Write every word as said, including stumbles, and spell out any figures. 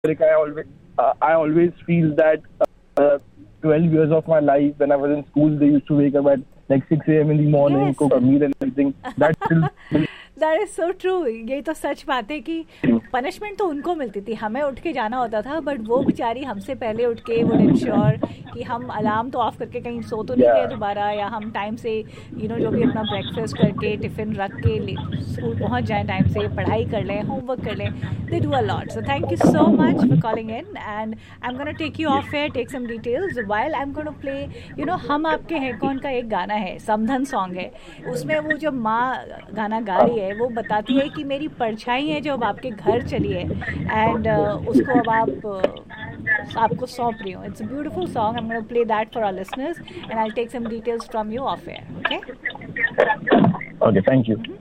Like I always, uh, I always feel that uh, twelve years of my life when I was in school, they used to wake up at like six a m in the morning, Yes. cook a meal and everything. That still that is so true. ये तो सच बात है कि punishment तो उनको मिलती थी, हमें उठ के जाना होता था, बट वो बेचारी हमसे पहले उठ के वुड इंश्योर कि हम अलार्म तो ऑफ करके कहीं सो तो नहीं Yeah. गए दोबारा, या हम टाइम से यू नो जो भी अपना ब्रेकफास्ट करके टिफिन रख के स्कूल पहुंच जाएं टाइम से, पढ़ाई कर लें, होमवर्क कर लें. They do a lot. So thank you so much for calling in, and I am gonna take you of air, take some details while I am gonna play you know हम आपके हैं कौन का एक गाना है, समधन सॉन्ग है. उसमें वो जो माँ गाना गा रही है वो बताती है कि मेरी परछाई है जो अब आपके घर चली है, एंड uh, उसको अब आप uh, आपको सौंप रही हूँ. It's a beautiful song. I am gonna play that for our listeners and I will take some details from you of air. Okay okay. Thank you.